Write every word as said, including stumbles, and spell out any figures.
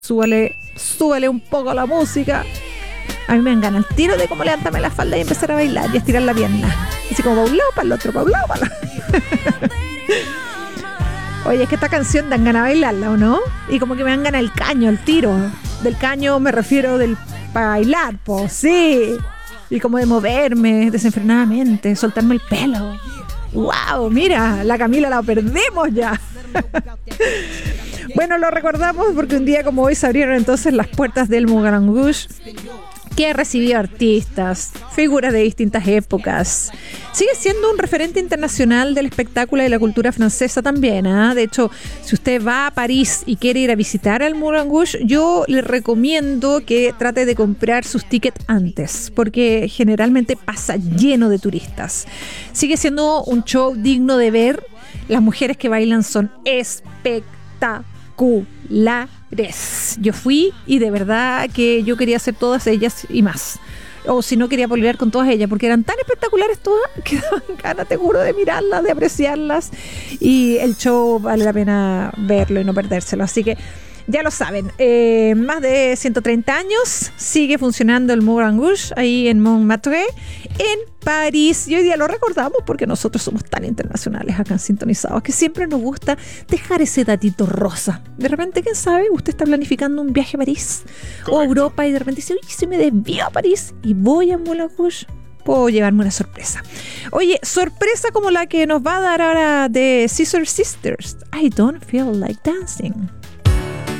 súbale, súbale un poco la música. A mí me dan ganas el tiro de cómo levantarme la falda y empezar a bailar y a estirar la pierna. Así como para un lado, para el otro, para un lado, para el otro. Oye, es que esta canción dan ganas de bailarla, ¿o no? Y como que me dan ganas el caño, el tiro. Del caño me refiero del para bailar, pues sí. Y como de moverme desenfrenadamente, soltarme el pelo. ¡Wow! Mira, la Camila la perdemos ya. Bueno, lo recordamos porque un día como hoy se abrieron entonces las puertas del Moulin Rouge, que recibió artistas, figuras de distintas épocas. Sigue siendo un referente internacional del espectáculo y de la cultura francesa también, ¿eh? De hecho, si usted va a París y quiere ir a visitar al Moulin Rouge, yo le recomiendo que trate de comprar sus tickets antes, porque generalmente pasa lleno de turistas. Sigue siendo un show digno de ver. Las mujeres que bailan son espectaculares. Yo fui y de verdad que yo quería hacer todas ellas y más. O si no, quería pololear con todas ellas porque eran tan espectaculares todas que daban ganas, te juro, de mirarlas, de apreciarlas. Y el show vale la pena verlo y no perdérselo. Así que ya lo saben, eh, más de ciento treinta años sigue funcionando el Moulin Rouge ahí en Montmartre, en París. Y hoy día lo recordamos porque nosotros somos tan internacionales acá en Sintonizados que siempre nos gusta dejar ese datito rosa. De repente, quién sabe, usted está planificando un viaje a París. Correcto. O a Europa y de repente dice, uy, si me desvío a París y voy a Moulin Rouge, puedo llevarme una sorpresa. Oye, sorpresa como la que nos va a dar ahora de Scissor Sisters, I Don't Feel Like Dancing.